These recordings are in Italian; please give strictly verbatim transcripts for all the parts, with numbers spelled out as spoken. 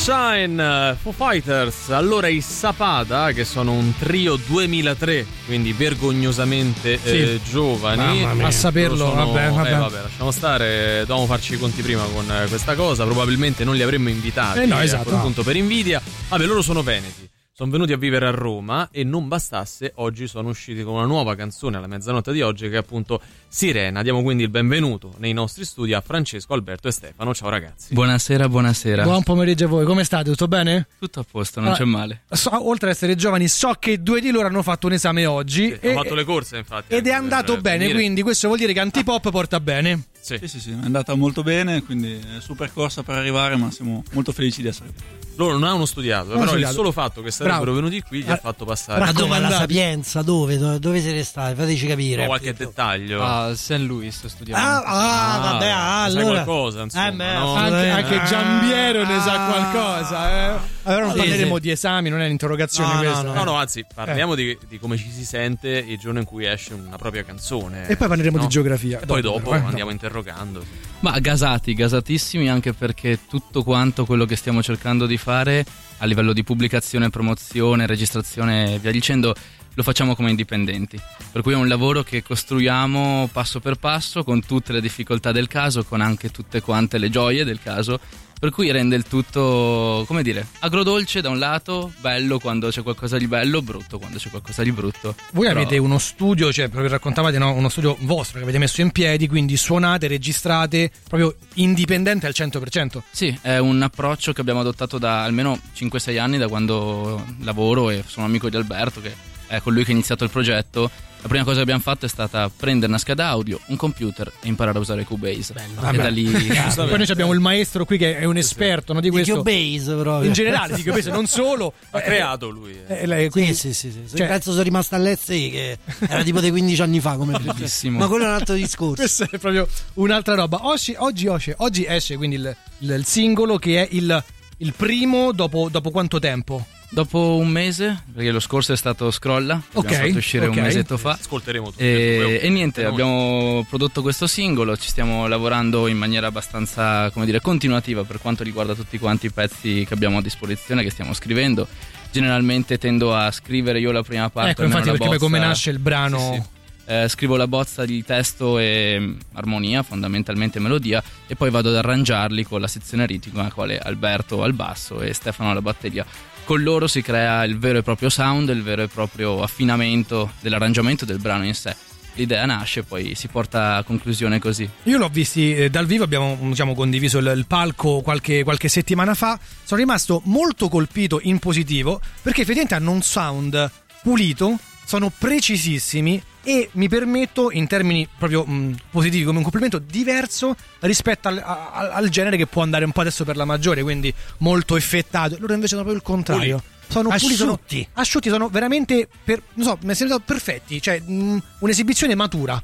Sunshine, Foo Fighters. Allora i Sapata, che sono un trio duemilatré, quindi vergognosamente sì. eh, giovani. A saperlo, sono, vabbè, vabbè. Eh, vabbè, lasciamo stare, dovevamo farci i conti prima con questa cosa. Probabilmente non li avremmo invitati eh no, esatto, a quel no. punto per invidia. Vabbè, loro sono veneti. Sono venuti a vivere a Roma e non bastasse, oggi sono usciti con una nuova canzone alla mezzanotte di oggi, che è appunto Sirena. Diamo quindi il benvenuto nei nostri studi a Francesco, Alberto e Stefano. Ciao ragazzi. Buonasera, buonasera. Buon pomeriggio a voi, come state? Tutto bene? Tutto a posto, non allora, c'è male. So, oltre ad essere giovani, so che due di loro hanno fatto un esame oggi. Sì, e, hanno fatto le corse, infatti. Ed è andato bene, venire. Quindi questo vuol dire che Antipop porta bene. Sì. sì, sì, sì, è andata molto bene, quindi super corsa per arrivare, ma siamo molto felici di essere qui. Loro non hanno studiato, non però studiato. Il solo fatto che sarebbero Bravo. venuti qui gli ha fatto passare. Ma dove? Alla Sapienza? Dove? Dove, dove siete stati? Fateci capire. No, qualche dettaglio. A Saint Louis studiamo. Ah, ah, ah vabbè, ah, sai allora. qualcosa, insomma, eh beh, no? Anche, anche ah, Giambiero ne sa qualcosa, eh. Allora non sì, parleremo sì. di esami, non è l'interrogazione no, questa. no, No, no, anzi, parliamo eh. di, di come ci si sente il giorno in cui esce una propria canzone. E poi parleremo no? di geografia. E poi dopo, dopo eh, andiamo no. interrogando. Ma gasati, gasatissimi, anche perché tutto quanto quello che stiamo cercando di fare a livello di pubblicazione, promozione, registrazione e via dicendo lo facciamo come indipendenti, per cui è un lavoro che costruiamo passo per passo con tutte le difficoltà del caso, con anche tutte quante le gioie del caso, per cui rende il tutto, come dire, agrodolce da un lato, bello quando c'è qualcosa di bello, brutto quando c'è qualcosa di brutto. Voi Però... avete uno studio, cioè proprio raccontavate, no? Uno studio vostro che avete messo in piedi, quindi suonate, registrate, proprio indipendente al cento per cento. Sì, è un approccio che abbiamo adottato da almeno cinque sei anni, da quando lavoro e sono amico di Alberto, che è con lui che è iniziato il progetto. La prima cosa che abbiamo fatto è stata prendere una scheda audio, un computer e imparare a usare Cubase. Bello. E da lì... Poi noi abbiamo il maestro qui che è un esperto, no, di questo. Di Cubase proprio. In generale di Cubase, non solo. Ha eh, creato lui. Eh. Eh, lei, quindi... Sì, sì, sì, sì. Cioè... Penso sono rimasto all'Ezzi che era tipo dei quindici anni fa come bellissimo. Ma quello è un altro discorso. Questo è proprio un'altra roba. Oggi, oggi, oggi, oggi esce quindi il, il, il singolo che è il, il primo dopo, dopo quanto tempo? Dopo un mese, perché lo scorso è stato Scrolla, che okay, abbiamo fatto uscire okay. un mesetto fa. Ascolteremo tutto. E, e niente, abbiamo prodotto questo singolo, ci stiamo lavorando in maniera abbastanza, come dire, continuativa per quanto riguarda tutti quanti i pezzi che abbiamo a disposizione, che stiamo scrivendo. Generalmente tendo a scrivere io la prima parte. Ecco, infatti, perché bozza. come nasce il brano... Sì, sì. Eh, scrivo la bozza di testo e mh, armonia, fondamentalmente melodia, e poi vado ad arrangiarli con la sezione ritmica, quale Alberto al basso e Stefano alla batteria. Con loro si crea il vero e proprio sound, il vero e proprio affinamento dell'arrangiamento del brano in sé. L'idea nasce, poi si porta a conclusione così. Io l'ho visti eh, dal vivo, abbiamo diciamo condiviso il, il palco qualche, qualche settimana fa. Sono rimasto molto colpito in positivo, perché effettivamente hanno un sound pulito, sono precisissimi e mi permetto, in termini proprio mh, positivi, come un complimento diverso rispetto al, al, al genere che può andare un po' adesso per la maggiore, quindi molto effettato. Loro invece sono proprio il contrario. Puli. Sono asciutti. Puliti, sono, asciutti, sono veramente per, non so, mi è sembrato perfetti, cioè mh, un'esibizione matura.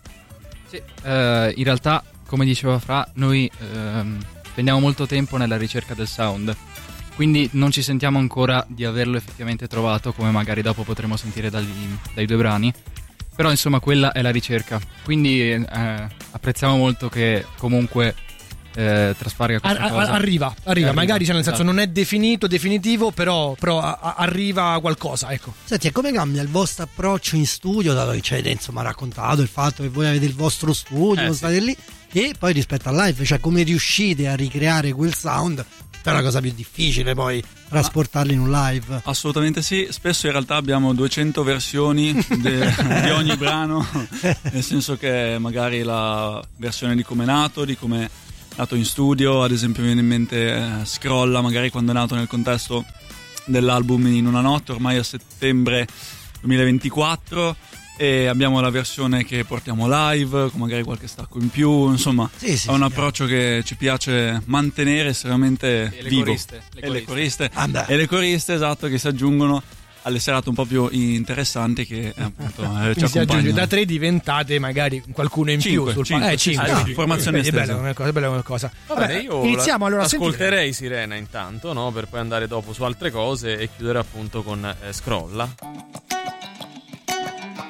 Sì, eh, in realtà, come diceva Fra, noi ehm, spendiamo molto tempo nella ricerca del sound. Quindi non ci sentiamo ancora di averlo effettivamente trovato, come magari dopo potremo sentire dagli, dai due brani. Però insomma quella è la ricerca. Quindi eh, apprezziamo molto che comunque eh, trasparga questa Ar- cosa. Arriva, arriva, arriva. Magari cioè, nel senso esatto. non è definito, definitivo, però, però a- a- arriva qualcosa, ecco. Senti, e come cambia il vostro approccio in studio, dato che ci avete insomma raccontato il fatto che voi avete il vostro studio, eh, state sì. lì, e poi rispetto al live, cioè come riuscite a ricreare quel sound? È una cosa più difficile poi trasportarli in un live. Assolutamente sì, spesso in realtà abbiamo duecento versioni de, di ogni brano, nel senso che magari la versione di come è nato, di come è nato in studio, ad esempio mi viene in mente eh, Scrolla, magari quando è nato nel contesto dell'album In una notte, ormai a settembre duemilaventiquattro, e abbiamo la versione che portiamo live con magari qualche stacco in più, insomma sì, sì, è un sì, approccio che ci piace mantenere estremamente E le vivo. coriste, le e le coriste Ah, e le coriste, esatto, che si aggiungono alle serate un po' più interessanti che eh, appunto eh, ci si aggiunge accompagnano. Da tre diventate magari qualcuno in Cinque, più sul cinque, palco. Eh, sì, cinque. sì, Ah, sì, formazione è estesa. bella come cosa, è bella come cosa. Vabbè, Vabbè, io iniziamo allora. ascolterei Sirena intanto, no? Per poi andare dopo su altre cose e chiudere appunto con eh, Scrolla.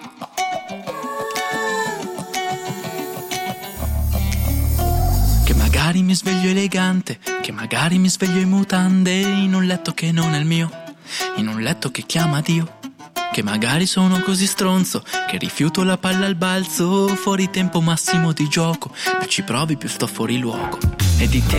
Che magari mi sveglio elegante, che magari mi sveglio in mutande, in un letto che non è il mio, in un letto che chiama Dio. Che magari sono così stronzo che rifiuto la palla al balzo, fuori tempo massimo di gioco, più ci provi più sto fuori luogo. E di te